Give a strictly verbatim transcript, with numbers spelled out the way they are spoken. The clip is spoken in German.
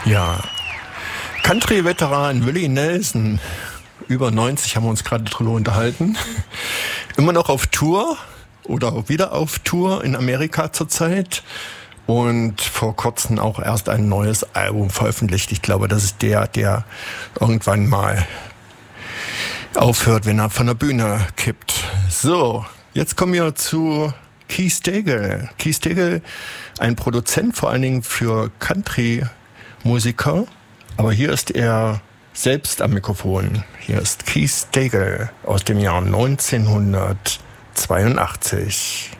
Ja, Country-Veteran Willie Nelson, über neunzig, haben wir uns gerade drüber unterhalten. Immer noch auf Tour oder auch wieder auf Tour in Amerika zurzeit. Und vor kurzem auch erst ein neues Album veröffentlicht. Ich glaube, das ist der, der irgendwann mal aufhört, wenn er von der Bühne kippt. So, jetzt kommen wir zu Keith Stegall. Keith Stegall, ein Produzent vor allen Dingen für Country-Musiker. Aber hier ist er selbst am Mikrofon. Hier ist Keith Stegall aus dem Jahr neunzehnhundertzweiundachtzig.